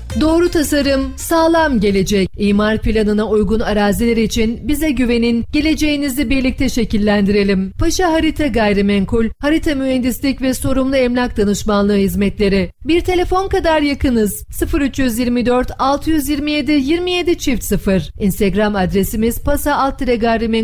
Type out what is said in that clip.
Doğru tasarım, sağlam gelecek. İmar planına uygun araziler için bize güvenin, geleceğinizi birlikte şekillendirelim. Paşa Harita Gayrimenkul, harita mühendislik ve sorumlu emlak danışmanlığı hizmetleri. Bir telefon kadar yakınız. 0324 627 27 0. Instagram adresimiz pasa-gayrimenkul